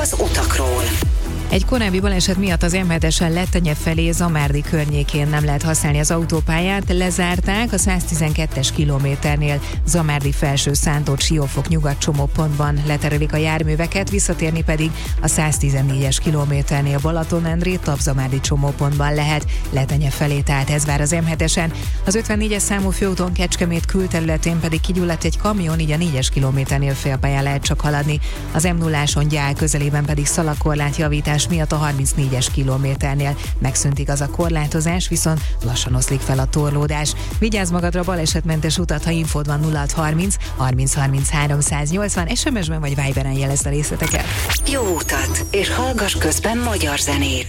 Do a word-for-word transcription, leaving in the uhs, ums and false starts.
az utakról. Egy korábbi baleset miatt az M hetesen Lettenye felé Zamárdi környékén nem lehet használni az autópályát, lezárták a száztizenkettes kilométernél Zamárdi felső Szántót Siófok nyugat csomópontban leterelik a járműveket, visszatérni pedig a száztizennégyes kilométernél Balatonendrét Tapzamárdi csomópontban lehet, Lettenye felé, tehát ez vár az M hetesen. Az ötvennégyes számú főúton Kecskemét külterületén pedig kigyulladt egy kamion, így a négyes kilométernél félpályán lehet csak haladni. Az M nulláson Gyál közelében pedig szalagkorlát javítás miatt a harmincnégyes kilométernél megszűnt az a korlátozás, viszont lassan oszlik fel a torlódás. Vigyázz magadra, balesetmentes utat, ha infód van nulla hatszázharminc harminc harminchárom száznyolcvan, es em es-ben vagy Viberen jelezd a részleteket. Jó utat, és hallgass közben magyar zenét.